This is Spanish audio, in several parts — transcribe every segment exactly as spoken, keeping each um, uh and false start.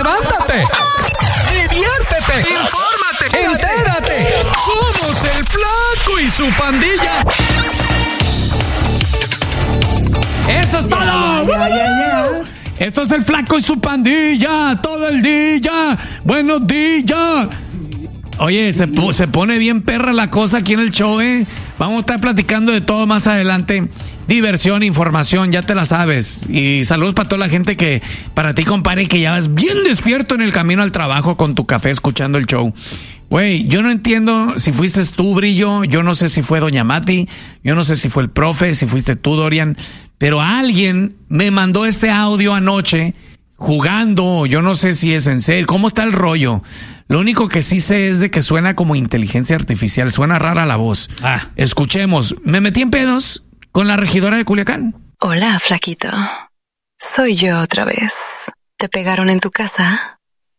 levántate, diviértete, infórmate, entérate. Somos el Flaco y su pandilla. ¡Eso es todo! Ya, ya, ya. Esto es el Flaco y su pandilla, todo el día. Buenos días. Oye, se, se pone bien perra la cosa aquí en el show, ¿eh? Vamos a estar platicando de todo más adelante. Diversión, información, ya te la sabes. Y saludos para toda la gente que, para ti, compadre, que ya vas bien despierto en el camino al trabajo con tu café escuchando el show. Güey, yo no entiendo si fuiste tú, Brillo, yo no sé si fue Doña Mati, yo no sé si fue el profe, si fuiste tú, Dorian, pero alguien me mandó este audio anoche jugando, yo no sé si es en serio, ¿cómo está el rollo? Lo único que sí sé es de que suena como inteligencia artificial, suena rara la voz. Ah. Escuchemos, me metí en pedos con la regidora de Culiacán. Hola, flaquito. Soy yo otra vez. ¿Te pegaron en tu casa?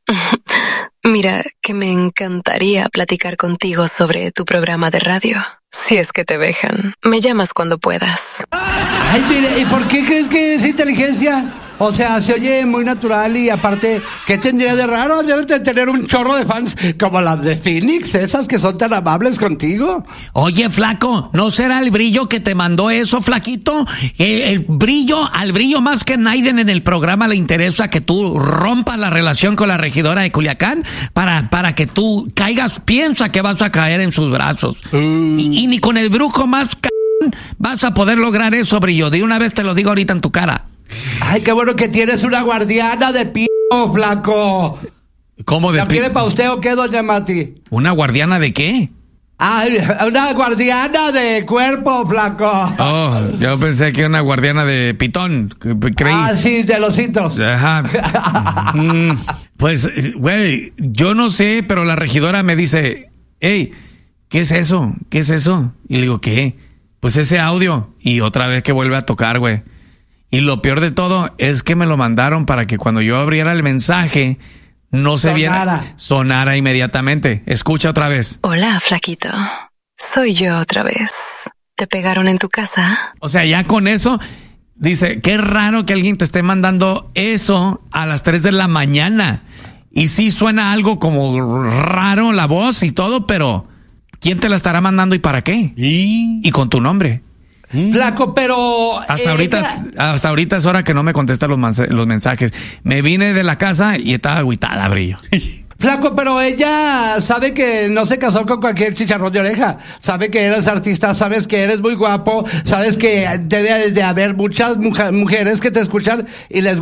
Mira, que me encantaría platicar contigo sobre tu programa de radio. Si es que te dejan. Me llamas cuando puedas. Ay, mire, ¿y por qué crees que es inteligencia? O sea, se oye muy natural y aparte, ¿qué tendría de raro? Deben de tener un chorro de fans como las de Phoenix, esas que son tan amables contigo. Oye, Flaco, ¿no será el Brillo que te mandó eso, Flaquito? El, el Brillo, al Brillo más que Naiden en el programa le interesa que tú rompas la relación con la regidora de Culiacán para, para que tú caigas, piensa que vas a caer en sus brazos. Mm. Y, y ni con el brujo más c*** vas a poder lograr eso, Brillo. De una vez te lo digo ahorita en tu cara. Ay, qué bueno que tienes una guardiana de p***, Flaco. ¿Cómo de p***? ¿La quiere para usted o qué, Doña Mati? ¿Una guardiana de qué? Ay, una guardiana de cuerpo, Flaco. Oh, yo pensé que una guardiana de pitón. Creí. Ah, sí, de los hitos. Ajá. mm, pues, güey, yo no sé, pero la regidora me dice, hey, ¿qué es eso? ¿Qué es eso? Y le digo, ¿qué? Pues ese audio. Y otra vez que vuelve a tocar, güey. Y lo peor de todo es que me lo mandaron para que cuando yo abriera el mensaje no se sonara. viera, sonara inmediatamente. Escucha otra vez. Hola, flaquito. Soy yo otra vez. ¿Te pegaron en tu casa? O sea, ya con eso, dice, qué raro que alguien te esté mandando eso a las tres de la mañana. Y sí suena algo como raro la voz y todo, pero ¿quién te la estará mandando y para qué? Y, y con tu nombre. Flaco, pero... Hasta ella... ahorita hasta ahorita es hora que no me contesta los, los mensajes. Me vine de la casa y estaba agüitada, Brillo. Flaco, pero ella sabe que no se casó con cualquier chicharrón de oreja. Sabe que eres artista, sabes que eres muy guapo, sabes que debe de haber muchas mujeres que te escuchan y les